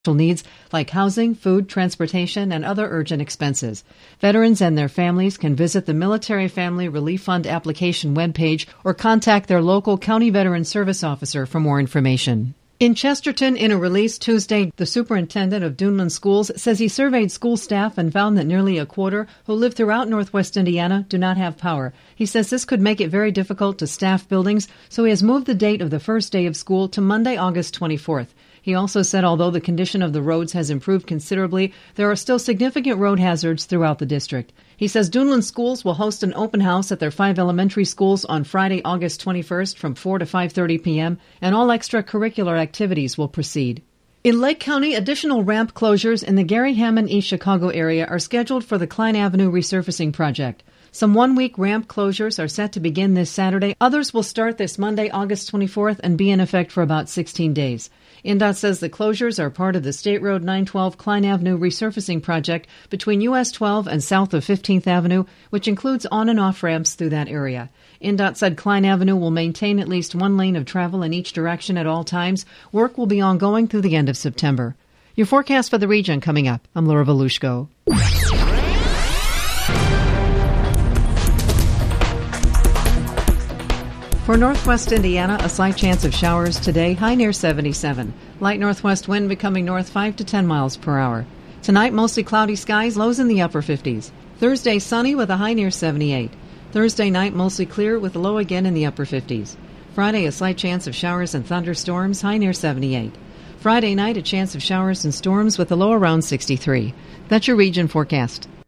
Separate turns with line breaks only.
needs like housing, food, transportation, and other urgent expenses. Veterans and their families can visit the Military Family Relief Fund application webpage or contact their local County Veteran Service Officer for more information. In Chesterton, in a release Tuesday, the superintendent of Duneland Schools says he surveyed school staff and found that nearly a quarter who live throughout northwest Indiana do not have power. He says this could make it very difficult to staff buildings, so he has moved the date of the first day of school to Monday, August 24th. He also said although the condition of the roads has improved considerably, there are still significant road hazards throughout the district. He says Duneland Schools will host an open house at their 5 elementary schools on Friday, August 21st from 4 to 5:30 p.m., and all extracurricular activities will proceed. In Lake County, additional ramp closures in the Gary Hammond East Chicago area are scheduled for the Klein Avenue resurfacing project. Some one-week ramp closures are set to begin this Saturday. Others will start this Monday, August 24th, and be in effect for about 16 days. INDOT says the closures are part of the State Road 912 Klein Avenue resurfacing project between US 12 and south of 15th Avenue, which includes on- and off-ramps through that area. INDOT said Klein Avenue will maintain at least one lane of travel in each direction at all times. Work will be ongoing through the end of September. Your forecast for the region coming up. I'm Laura Volushko. For northwest Indiana, a slight chance of showers today, high near 77. Light northwest wind becoming north 5 to 10 miles per hour. Tonight, mostly cloudy skies, lows in the upper 50s. Thursday, sunny with a high near 78. Thursday night, mostly clear with a low again in the upper 50s. Friday, a slight chance of showers and thunderstorms, high near 78. Friday night, a chance of showers and storms with a low around 63. That's your region forecast.